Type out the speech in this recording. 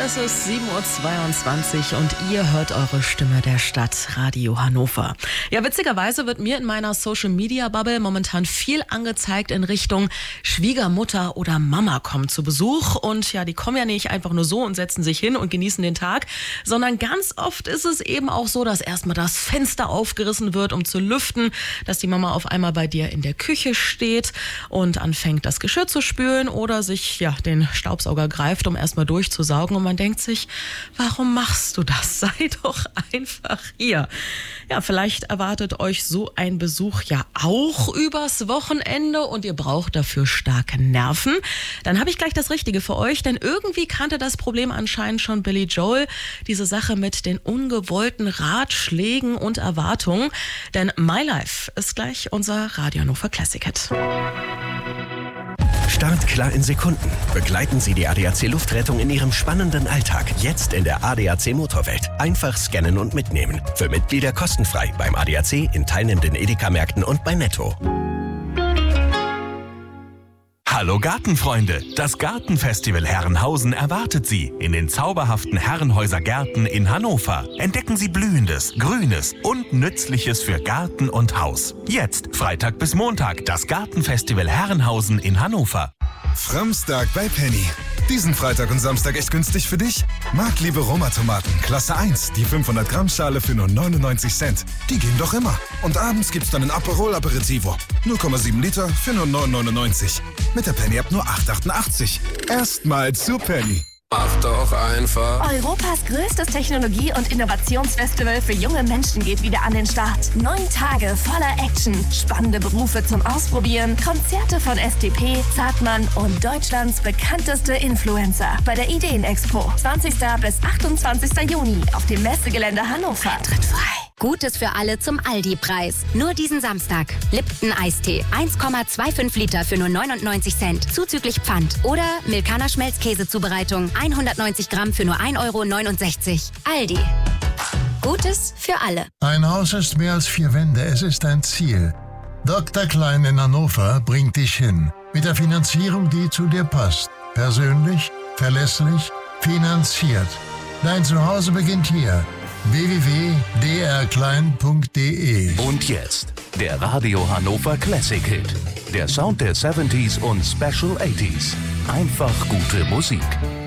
Es ist 7.22 Uhr und ihr hört eure Stimme der Stadt, Radio Hannover. Ja, witzigerweise wird mir in meiner Social-Media-Bubble momentan viel angezeigt in Richtung Schwiegermutter oder Mama kommen zu Besuch. Und ja, die kommen ja nicht einfach nur so und setzen sich hin und genießen den Tag, sondern ganz oft ist es eben auch so, dass erstmal das Fenster aufgerissen wird, um zu lüften, dass die Mama auf einmal bei dir in der Küche steht und anfängt, das Geschirr zu spülen oder sich den Staubsauger greift, um erstmal durchzusaugen. Und man denkt sich, warum machst du das? Sei doch einfach hier. Ja, vielleicht erwartet euch so ein Besuch ja auch übers Wochenende und ihr braucht dafür starke Nerven. Dann habe ich gleich das Richtige für euch, denn irgendwie kannte das Problem anscheinend schon Billy Joel, diese Sache mit den ungewollten Ratschlägen und Erwartungen. Denn My Life ist gleich unser Radio Hannover Classic Hit. Startklar in Sekunden. Begleiten Sie die ADAC Luftrettung in Ihrem spannenden Alltag. Jetzt in der ADAC Motorwelt. Einfach scannen und mitnehmen. Für Mitglieder kostenfrei beim ADAC, in teilnehmenden Edeka-Märkten und bei Netto. Hallo Gartenfreunde! Das Gartenfestival Herrenhausen erwartet Sie in den zauberhaften Herrenhäuser Gärten in Hannover. Entdecken Sie Blühendes, Grünes und Nützliches für Garten und Haus. Jetzt, Freitag bis Montag, das Gartenfestival Herrenhausen in Hannover. Framstag bei Penny. Diesen Freitag und Samstag echt günstig für dich? Marktliebe Roma-Tomaten, Klasse 1, die 500 Gramm Schale für nur 99 Cent. Die gehen doch immer. Und abends gibt's dann ein Aperol Aperitivo. 0,7 Liter für nur 9,99. Mit der Penny ab nur 8,88. Erstmal zu Penny. Mach doch einfach. Europas größtes Technologie- und Innovationsfestival für junge Menschen geht wieder an den Start. 9 Tage voller Action, spannende Berufe zum Ausprobieren, Konzerte von SDP, Zartmann und Deutschlands bekannteste Influencer bei der Ideenexpo. 20. bis 28. Juni auf dem Messegelände Hannover. Tritt frei. Gutes für alle zum Aldi-Preis. Nur diesen Samstag. Lipton Eistee. 1,25 Liter für nur 99 Cent. Zuzüglich Pfand. Oder Milkaner Schmelzkäsezubereitung. 190 Gramm für nur 1,69 €. Aldi. Gutes für alle. Ein Haus ist mehr als 4 Wände. Es ist ein Ziel. Dr. Klein in Hannover bringt dich hin. Mit der Finanzierung, die zu dir passt. Persönlich, verlässlich, finanziert. Dein Zuhause beginnt hier. www.drklein.de. Und jetzt der Radio Hannover Classic Hit. Der Sound der 70s und Special 80s. Einfach gute Musik.